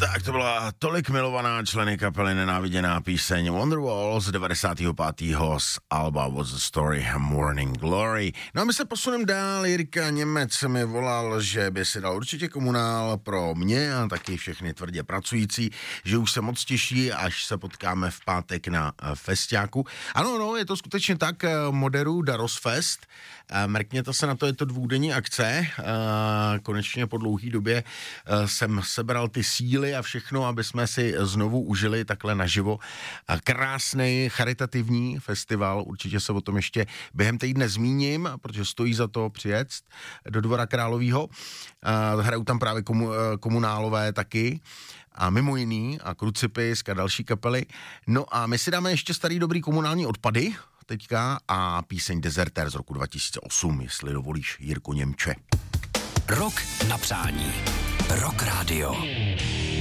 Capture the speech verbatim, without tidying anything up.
Tak to byla tolik milovaná členy kapely nenáviděná píseň Wonderwall z devadesátého pátého z alba What's the Story Morning Glory. No a my se posuneme dál. Jirka Němec mi volal, že by si dal určitě komunál pro mě a taky všechny tvrdě pracující, že už se moc těší, až se potkáme v pátek na festiáku. Ano, no, je to skutečně tak, moderu Daros Fest. Mrkněte se na to, je to dvoudenní akce. Konečně po dlouhé době jsem sebral ty síly a všechno, aby jsme si znovu užili takhle naživo. Krásný charitativní festival, určitě se o tom ještě během týdne zmíním, protože stojí za to přijet do Dvora Královýho. Hrajou tam právě komu, komunálové taky a mimo jiný a Krucipisk a další kapely. No a my si dáme ještě starý dobrý komunální odpady teďka a píseň Desertér z roku dva tisíce osm, jestli dovolíš, Jirko Němče. Rok na přání. Rock Radio.